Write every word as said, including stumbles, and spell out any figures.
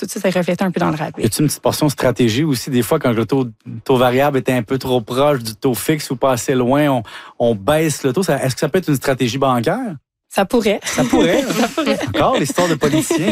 tout ça, ça reflétait un peu dans le rapide. Y a-t-il une petite portion de stratégie aussi? Des fois, quand le taux, taux variable était un peu trop proche du taux fixe ou pas assez loin, on, on baisse le taux. Ça, est-ce que ça peut être une stratégie bancaire? Ça pourrait. Ça pourrait. Ça pourrait. Encore l'histoire de politiciens.